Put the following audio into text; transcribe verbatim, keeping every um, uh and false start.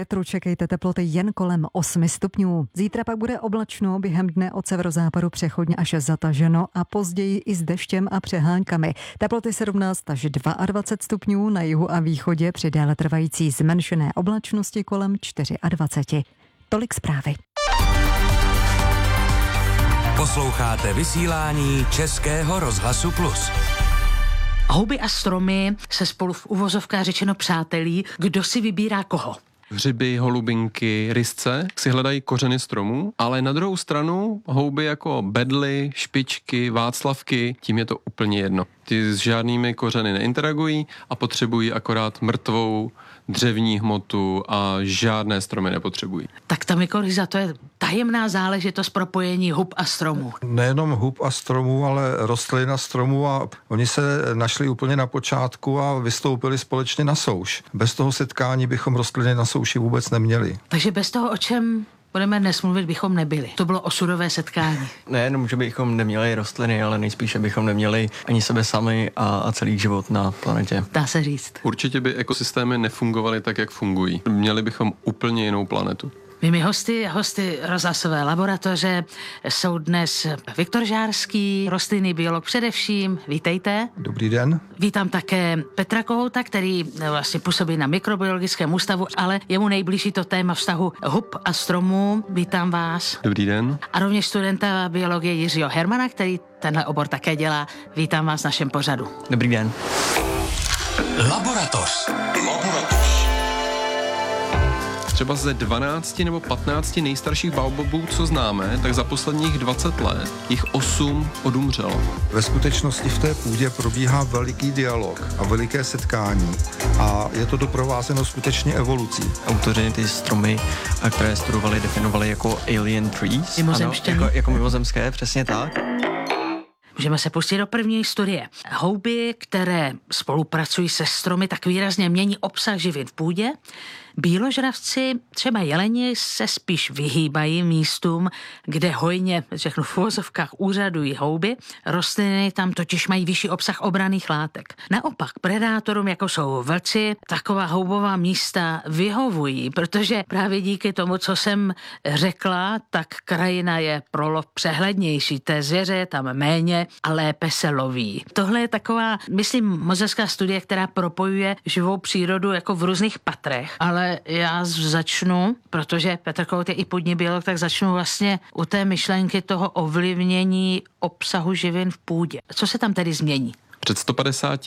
Petru čekejte teploty jen kolem osmi stupňů. Zítra pak bude oblačno, během dne od severozápadu přechodně až zataženo a později i s deštěm a přehánkami. Teploty sedmnáct až dvacet dva stupňů, na jihu a východě při déle trvající zmenšené oblačnosti kolem dvacet čtyři. Tolik zprávy. Posloucháte vysílání Českého rozhlasu Plus. Houby a stromy se spolu v uvozovkách řečeno přátelí. Kdo si vybírá koho? Hřiby, holubinky, rysce si hledají kořeny stromů, ale na druhou stranu houby jako bedly, špičky, václavky, tím je to úplně jedno. Ty s žádnými kořeny neinteragují a potřebují akorát mrtvou dřevní hmotu a žádné stromy nepotřebují. Tak ta mykorhiza, to je tajemná záležitost propojení hub a stromů. Nejenom hub a stromů, ale rostlin a stromů, a oni se našli úplně na počátku a vystoupili společně na souš. Bez toho setkání bychom rostliny na souši vůbec neměli. Takže bez toho, o čem budeme dnes mluvit, bychom nebyli. To bylo osudové setkání. Nejenom, že bychom neměli rostliny, ale nejspíše bychom neměli ani sebe sami a, a celý život na planetě. Dá se říct. Určitě by ekosystémy nefungovaly tak, jak fungují. Měli bychom úplně jinou planetu. Mými hosty, hosty rozhlasové laboratoře jsou dnes Viktor Žárský, rostlinný biolog především. Vítejte. Dobrý den. Vítám také Petra Kohouta, který vlastně působí na mikrobiologickém ústavu, ale jemu nejbližší to téma vztahu hub a stromů. Vítám vás. Dobrý den. A rovněž studenta biologie Jiřího Hermana, který tenhle obor také dělá. Vítám vás v našem pořadu. Dobrý den. Laboratoř. Laboratoř. Třeba ze dvanácti nebo patnácti nejstarších baobabů, co známe, tak za posledních dvacet let jich osm odumřelo. Ve skutečnosti v té půdě probíhá veliký dialog a veliké setkání a je to doprovázeno skutečně evolucí. Autoři ty stromy, které studovali, definovali jako alien trees. Mimozemštění. Ano, jako, jako mimozemské, přesně tak. Můžeme se pustit do první studie. Houby, které spolupracují se stromy, tak výrazně mění obsah živin v půdě. Bíložravci, třeba jeleni, se spíš vyhýbají místům, kde hojně, řeknu v uvozovkách, úřadují houby. Rostliny tam totiž mají vyšší obsah obranných látek. Naopak predátorům, jako jsou vlci, taková houbová místa vyhovují, protože právě díky tomu, co jsem řekla, tak krajina je pro lov přehlednější. Té zvěře je tam méně a lépe se loví. Tohle je taková, myslím, mozecká studie, která propojuje živou přírodu jako v různých patrech, ale Ale já začnu, protože Petr Kohout je i půdní biolog, tak začnu vlastně u té myšlenky toho ovlivnění obsahu živin v půdě. Co se tam tedy změní? Před sto padesáti